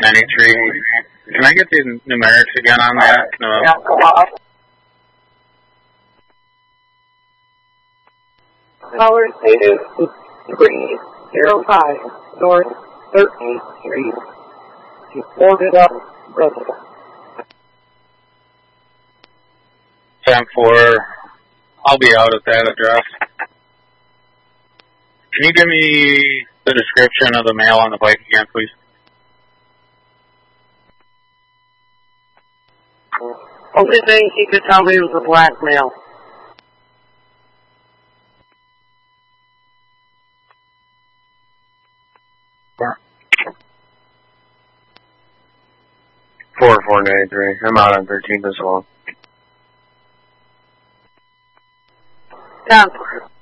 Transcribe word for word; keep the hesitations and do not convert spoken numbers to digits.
ninety-three. Can I get the numerics again on that? No. Yeah, come on. Color stated three zero five North thirteenth Street. Boarded up resident. ten four. I'll be out at that address. Can you give me the description of the male on the bike again, please? Only thing he could tell me was a black male. four four nine three. I'm out on thirteenth as well. Down.